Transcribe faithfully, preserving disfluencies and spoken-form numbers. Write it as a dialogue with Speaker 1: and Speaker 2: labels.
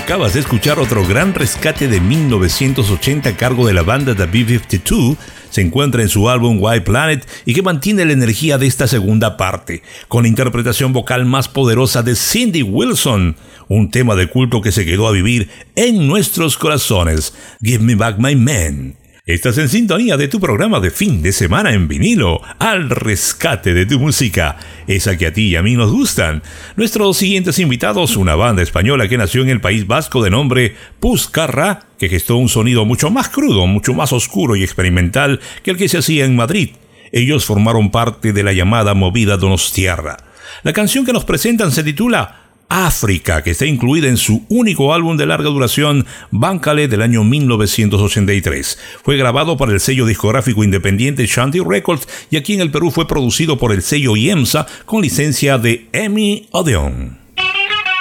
Speaker 1: Acabas de escuchar otro gran rescate de mil novecientos ochenta a cargo de la banda The B cincuenta y dos. Se encuentra en su álbum White Planet y que mantiene la energía de esta segunda parte, con la interpretación vocal más poderosa de Cindy Wilson, un tema de culto que se quedó a vivir en nuestros corazones, Give Me Back My Man. Estás en sintonía de tu programa de fin de semana en vinilo, al rescate de tu música, esa que a ti y a mí nos gustan. Nuestros siguientes invitados, una banda española que nació en el País Vasco de nombre Puscarra, que gestó un sonido mucho más crudo, mucho más oscuro y experimental que el que se hacía en Madrid. Ellos formaron parte de la llamada movida donostiarra. La canción que nos presentan se titula África, que está incluida en su único álbum de larga duración, Bancale, del año mil novecientos ochenta y tres. Fue grabado para el sello discográfico independiente Shanty Records y aquí en el Perú fue producido por el sello IEMSA con licencia de Emi Odeon.